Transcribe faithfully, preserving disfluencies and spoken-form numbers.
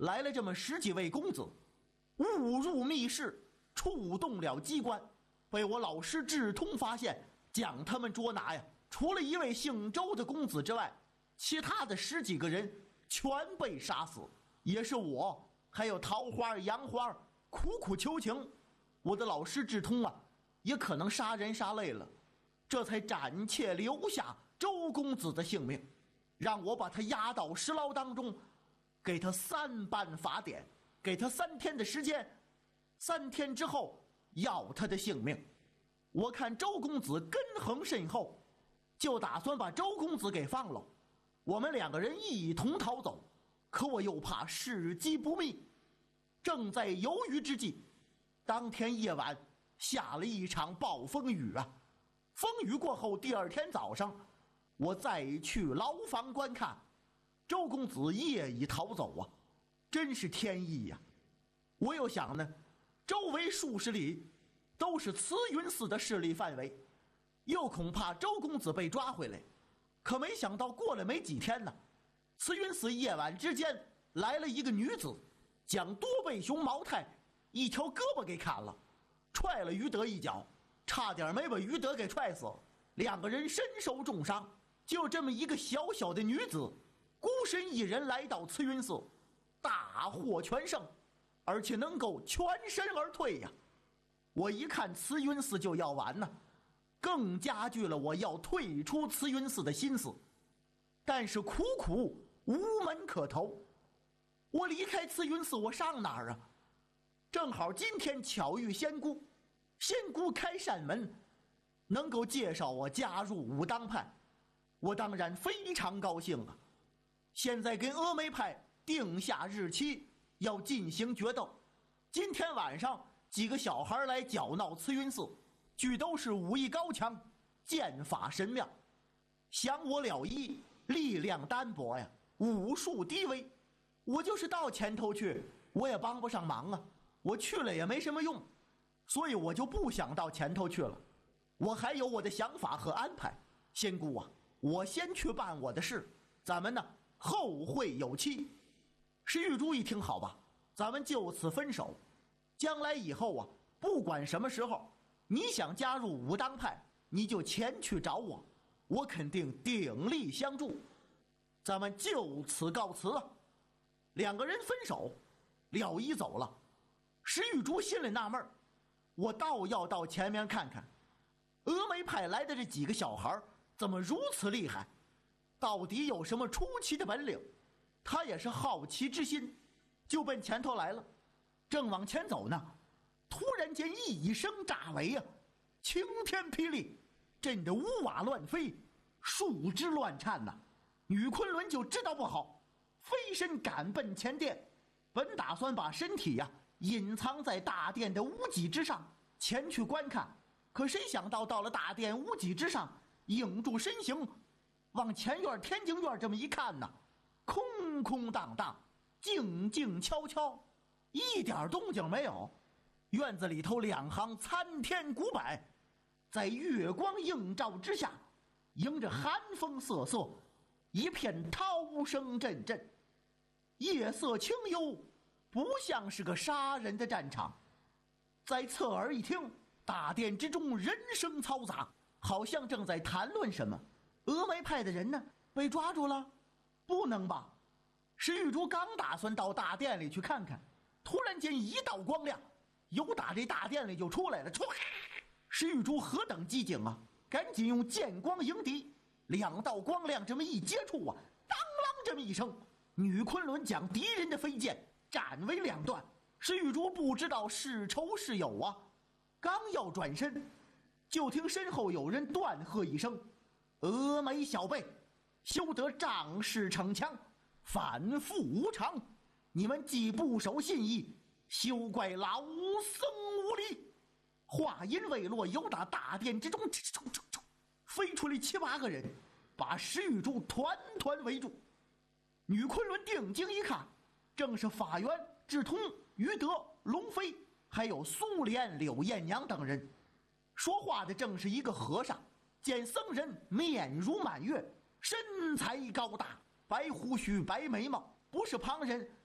来了这么十几位公子，误入密室，触动了机关，被我老师智通发现，将他们捉拿呀。除了一位姓周的公子之外，其他的十几个人全被杀死。也是我还有桃花、杨花苦苦求情，我的老师智通啊，也可能杀人杀累了，这才暂且留下周公子的性命，让我把他押到石牢当中，给他三般法典，给他三天的时间，三天之后要他的性命。我看周公子根横甚厚，就打算把周公子给放了，我们两个人一同逃走。可我又怕事机不密，正在犹豫之际，当天夜晚下了一场暴风雨啊！风雨过后，第二天早上，我再去牢房观看，周公子夜已逃走啊！真是天意呀！我又想呢，周围数十里都是慈云寺的势力范围，又恐怕周公子被抓回来。可没想到过了没几天呢，慈云寺夜晚之间来了一个女子，将多背熊毛太一条胳膊给砍了，踹了于德一脚，差点没把于德给踹死。两个人身受重伤，就这么一个小小的女子，孤身一人来到慈云寺，大获全胜，而且能够全身而退呀！我一看慈云寺就要完呢，更加剧了我要退出慈云寺的心思。但是苦苦无门可投，我离开慈云寺我上哪儿啊？正好今天巧遇仙姑，仙姑开扇门，能够介绍我加入武当派，我当然非常高兴啊！现在跟峨眉派定下日期，要进行决斗。今天晚上几个小孩来搅闹慈云寺，俱都是武艺高强，剑法神妙，想我了一，力量单薄呀，武术低微，我就是到前头去，我也帮不上忙啊，我去了也没什么用，所以我就不想到前头去了。我还有我的想法和安排，仙姑啊，我先去办我的事，咱们呢后会有期。石玉珠一听，好吧，咱们就此分手，将来以后啊，不管什么时候你想加入武当派，你就前去找我，我肯定鼎力相助。咱们就此告辞了。两个人分手，了一走了，石玉珠心里纳闷，我倒要到前面看看，峨眉派来的这几个小孩怎么如此厉害，到底有什么出奇的本领？他也是好奇之心，就奔前头来了。正往前走呢，突然间一声炸雷啊，晴天霹雳，震得屋瓦乱飞，树枝乱颤呐、啊。女昆仑就知道不好，飞身赶奔前殿，本打算把身体呀、啊、隐藏在大殿的屋脊之上，前去观看。可谁想到到了大殿屋脊之上，影住身形，往前院天津院这么一看呢，空空荡荡，静静悄悄，一点动静没有。院子里头两行参天古柏，在月光映照之下，迎着寒风瑟瑟，一片涛声阵阵，夜色清幽，不像是个杀人的战场。在侧耳一听，大殿之中人声嘈杂，好像正在谈论什么。峨眉派的人呢，被抓住了？不能吧！石玉珠刚打算到大殿里去看看，突然间一道光亮由打这大殿里就出来了，唰！石玉珠何等机警啊，赶紧用剑光迎敌，两道光亮这么一接触啊，当啷这么一声，女昆仑将敌人的飞剑斩为两段。石玉珠不知道是仇是友啊，刚要转身，就听身后有人断喝一声：“峨眉小辈，休得仗势逞强，反复无常！你们既不守信义，休怪老僧无礼！”话音未落，由打大殿之中飞出来七八个人，把石玉珠团团围住。女昆仑定睛一看，正是法源、智通、于德、龙飞，还有苏莲、柳艳娘等人。说话的正是一个和尚，见僧人面如满月，身材高大，白胡须白眉毛，不是旁人